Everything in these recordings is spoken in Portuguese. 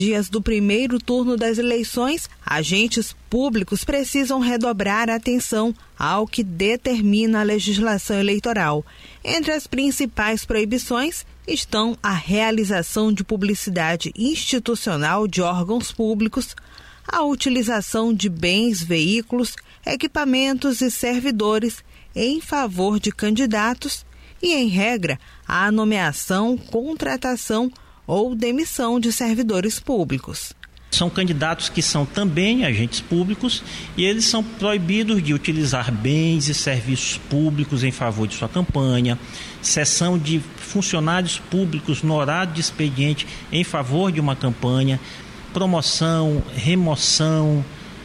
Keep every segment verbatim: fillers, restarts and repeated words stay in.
dias do primeiro turno das eleições, agentes públicos precisam redobrar a atenção ao que determina a legislação eleitoral. Entre as principais proibições estão a realização de publicidade institucional de órgãos públicos, a utilização de bens, veículos, equipamentos e servidores em favor de candidatos e, em regra, a nomeação, contratação ou demissão de servidores públicos. São candidatos que são também agentes públicos e eles são proibidos de utilizar bens e serviços públicos em favor de sua campanha, cessão de funcionários públicos no horário de expediente em favor de uma campanha, promoção, remoção,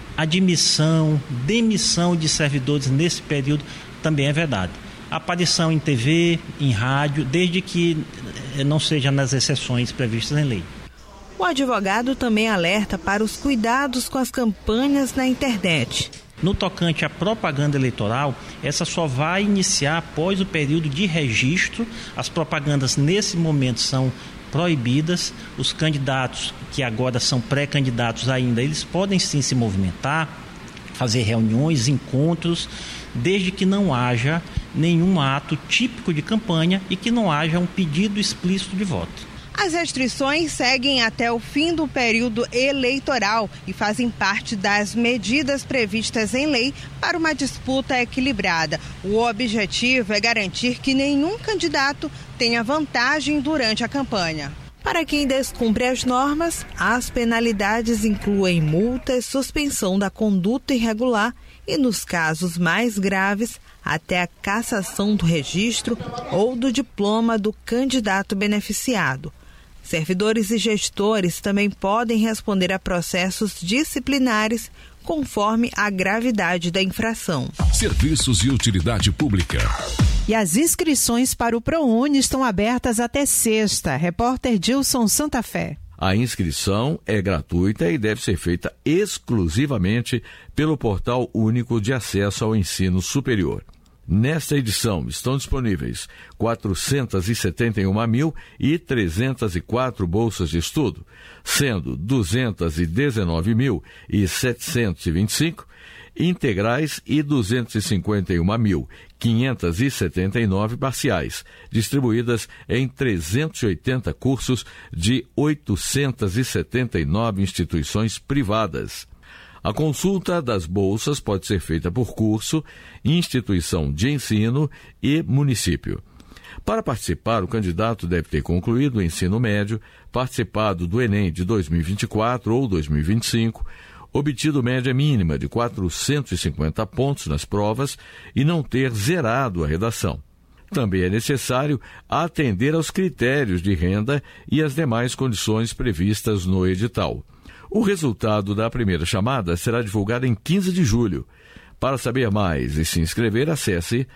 admissão, demissão de servidores nesse período também é vedado. Aparição em T V, em rádio, desde que não seja nas exceções previstas em lei. O advogado também alerta para os cuidados com as campanhas na internet. No tocante à propaganda eleitoral, essa só vai iniciar após o período de registro. As propagandas nesse momento são proibidas. Os candidatos que agora são pré-candidatos ainda, eles podem sim se movimentar, fazer reuniões, encontros, desde que não haja nenhum ato típico de campanha e que não haja um pedido explícito de voto. As restrições seguem até o fim do período eleitoral e fazem parte das medidas previstas em lei para uma disputa equilibrada. O objetivo é garantir que nenhum candidato tenha vantagem durante a campanha. Para quem descumpre as normas, as penalidades incluem multas, suspensão da conduta irregular e, nos casos mais graves, até a cassação do registro ou do diploma do candidato beneficiado. Servidores e gestores também podem responder a processos disciplinares conforme a gravidade da infração. Serviços de utilidade pública. E as inscrições para o ProUni estão abertas até sexta. Repórter Dilson Santa Fé. A inscrição é gratuita e deve ser feita exclusivamente pelo Portal Único de Acesso ao Ensino Superior. Nesta edição estão disponíveis quatrocentas e setenta e uma mil trezentas e quatro bolsas de estudo, sendo duzentas e dezenove mil setecentos e vinte e cinco integrais e duzentas e cinquenta e uma mil quinhentas e setenta e nove parciais, distribuídas em trezentos e oitenta cursos de oitocentas e setenta e nove instituições privadas. A consulta das bolsas pode ser feita por curso, instituição de ensino e município. Para participar, o candidato deve ter concluído o ensino médio, participado do Enem de dois mil e vinte e quatro ou dois mil e vinte e cinco, obtido média mínima de quatrocentos e cinquenta pontos nas provas e não ter zerado a redação. Também é necessário atender aos critérios de renda e as demais condições previstas no edital. O resultado da primeira chamada será divulgado em quinze de julho. Para saber mais e se inscrever, acesse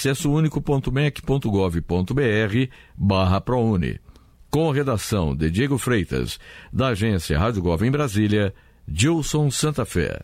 acessounico.mec.gov.br barra ProUni. Com redação de Diego Freitas, da agência Rádio Gov em Brasília, Dilson Santa Fé.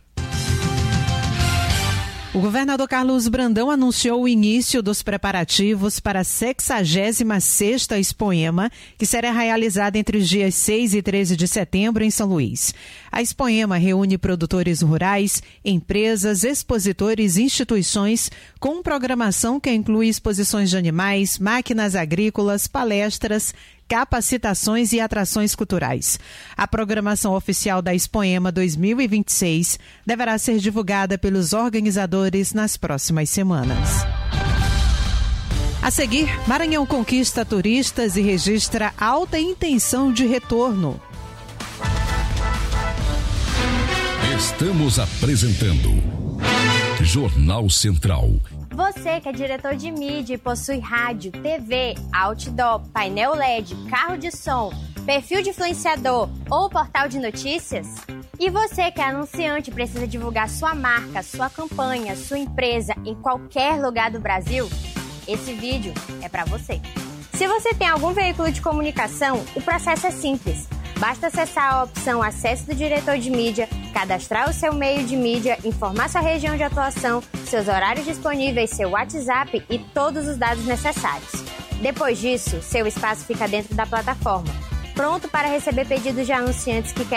O governador Carlos Brandão anunciou o início dos preparativos para a sexagésima sexta Expoema, que será realizada entre os dias seis e treze de setembro em São Luís. A Expoema reúne produtores rurais, empresas, expositores e instituições com programação que inclui exposições de animais, máquinas agrícolas, palestras, capacitações e atrações culturais. A programação oficial da Expoema dois mil e vinte e seis deverá ser divulgada pelos organizadores nas próximas semanas. A seguir, Maranhão conquista turistas e registra alta intenção de retorno. Estamos apresentando Jornal Central. Você que é diretor de mídia e possui rádio, T V, outdoor, painel L E D, carro de som, perfil de influenciador ou portal de notícias? E você que é anunciante e precisa divulgar sua marca, sua campanha, sua empresa em qualquer lugar do Brasil? Esse vídeo é para você. Se você tem algum veículo de comunicação, o processo é simples. Basta acessar a opção Acesso do Diretor de Mídia, cadastrar o seu meio de mídia, informar sua região de atuação, seus horários disponíveis, seu WhatsApp e todos os dados necessários. Depois disso, seu espaço fica dentro da plataforma. pronto para receber pedidos de anunciantes que